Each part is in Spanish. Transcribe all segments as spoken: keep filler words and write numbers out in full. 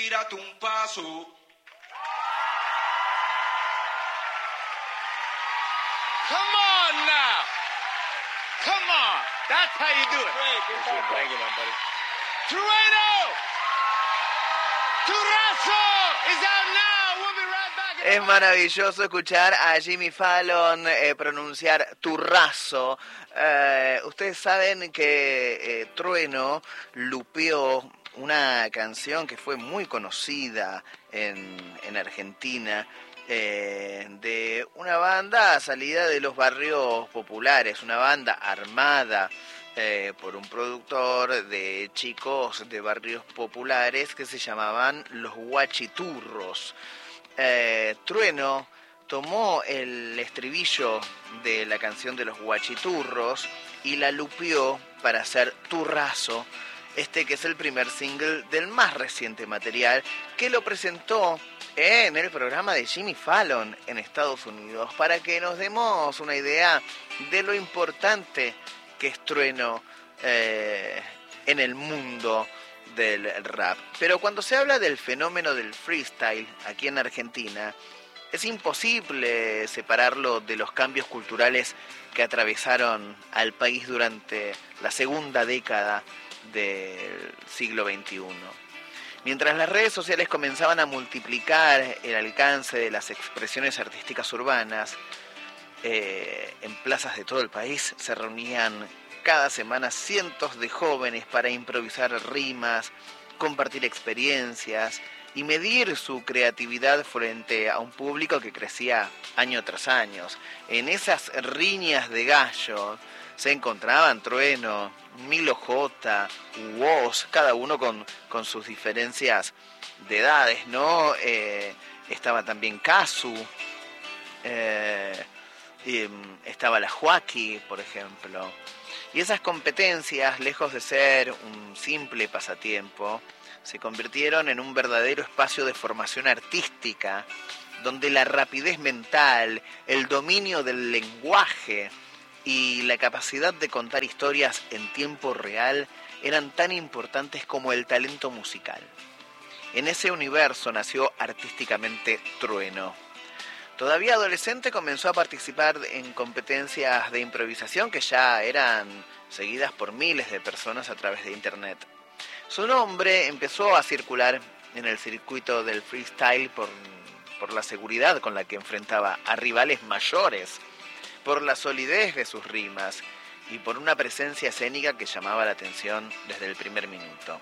Tírate un paso. Come on now. Come on. That's how you do it. Thank you, man, buddy. Trueno! Turrazo is out now. We'll be right back. Es maravilloso escuchar a Jimmy Fallon eh, pronunciar Turrazo. Eh, ustedes saben que eh, Trueno lupeó una canción que fue muy conocida en, en Argentina, eh, de una banda salida de los barrios populares, una banda armada eh, por un productor de chicos de barrios populares que se llamaban Los Guachiturros. Eh, Trueno tomó el estribillo de la canción de Los Guachiturros y la lupeó para hacer Turrazo, este que es el primer single del más reciente material, que lo presentó en el programa de Jimmy Fallon en Estados Unidos, para que nos demos una idea de lo importante que es Trueno eh, en el mundo del rap. Pero cuando se habla del fenómeno del freestyle aquí en Argentina, es imposible separarlo de los cambios culturales que atravesaron al país durante la segunda década del siglo veintiuno. Mientras las redes sociales comenzaban a multiplicar el alcance de las expresiones artísticas urbanas, eh, en plazas de todo el país se reunían cada semana cientos de jóvenes para improvisar rimas, compartir experiencias y medir su creatividad frente a un público que crecía año tras año. En esas riñas de gallo se encontraban Trueno, Milo J, Woz, cada uno con, con sus diferencias de edades, ¿no? Eh, estaba también Casu, eh, y, um, estaba la Joaquí, por ejemplo. Y esas competencias, lejos de ser un simple pasatiempo, se convirtieron en un verdadero espacio de formación artística, donde la rapidez mental, el dominio del lenguaje y la capacidad de contar historias en tiempo real eran tan importantes como el talento musical. En ese universo nació artísticamente Trueno. Todavía adolescente comenzó a participar en competencias de improvisación que ya eran seguidas por miles de personas a través de internet. Su nombre empezó a circular en el circuito del freestyle por, por la seguridad con la que enfrentaba a rivales mayores, por la solidez de sus rimas y por una presencia escénica que llamaba la atención desde el primer minuto.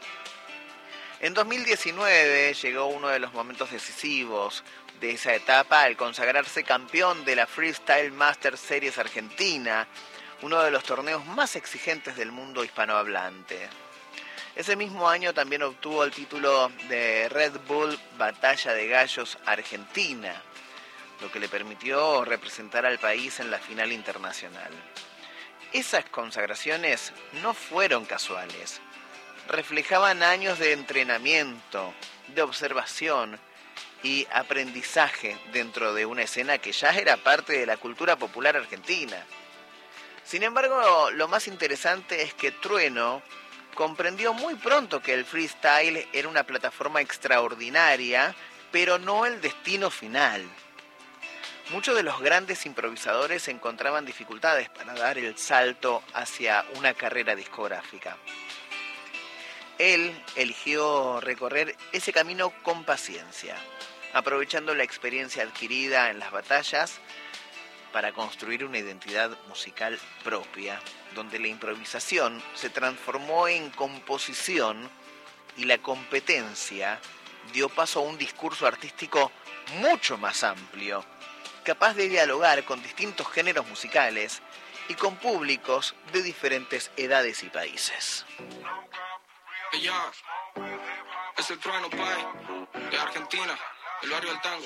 En dos mil diecinueve llegó uno de los momentos decisivos de esa etapa al consagrarse campeón de la Freestyle Master Series Argentina, uno de los torneos más exigentes del mundo hispanohablante. Ese mismo año también obtuvo el título de Red Bull Batalla de Gallos Argentina, lo que le permitió representar al país en la final internacional. Esas consagraciones no fueron casuales. Reflejaban años de entrenamiento, de observación y aprendizaje dentro de una escena que ya era parte de la cultura popular argentina. Sin embargo, lo más interesante es que Trueno comprendió muy pronto que el freestyle era una plataforma extraordinaria, pero no el destino final. Muchos de los grandes improvisadores encontraban dificultades para dar el salto hacia una carrera discográfica. Él eligió recorrer ese camino con paciencia, aprovechando la experiencia adquirida en las batallas para construir una identidad musical propia, donde la improvisación se transformó en composición y la competencia dio paso a un discurso artístico mucho más amplio, capaz de dialogar con distintos géneros musicales y con públicos de diferentes edades y países. Ella es el Trueno, pai, de Argentina, el barrio del tango.